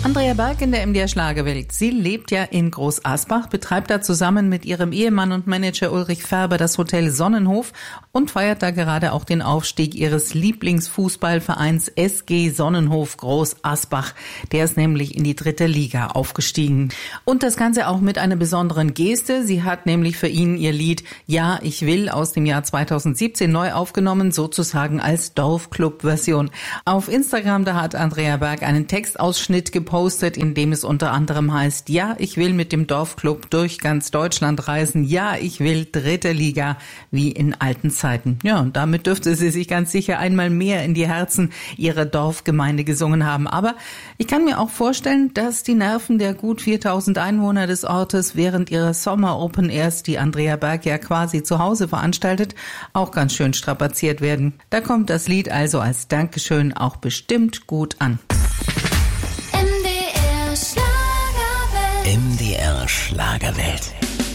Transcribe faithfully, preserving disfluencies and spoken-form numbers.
Andrea Berg in der M D R Schlagerwelt. Sie lebt ja in Groß Asbach, betreibt da zusammen mit ihrem Ehemann und Manager Ulrich Färber das Hotel Sonnenhof und feiert da gerade auch den Aufstieg ihres Lieblingsfußballvereins S G Sonnenhof Groß Asbach. Der ist nämlich in die dritte Liga aufgestiegen. Und das Ganze auch mit einer besonderen Geste. Sie hat nämlich für ihn ihr Lied Ja, ich will aus dem Jahr zweitausendsiebzehn neu aufgenommen, sozusagen als Dorfclub-Version. Auf Instagram, da hat Andrea Berg einen Textausschnitt gepostet, in dem es unter anderem heißt, ja, ich will mit dem Dorfclub durch ganz Deutschland reisen. Ja, ich will dritte Liga, wie in alten Zeiten. Ja, und damit dürfte sie sich ganz sicher einmal mehr in die Herzen ihrer Dorfgemeinde gesungen haben. Aber ich kann mir auch vorstellen, dass die Nerven der gut viertausend Einwohner des Ortes während ihrer Sommer Open Airs, die Andrea Berg ja quasi zu Hause veranstaltet, auch ganz schön strapaziert werden. Da kommt das Lied also als Dankeschön auch bestimmt gut an. M D R Schlagerwelt.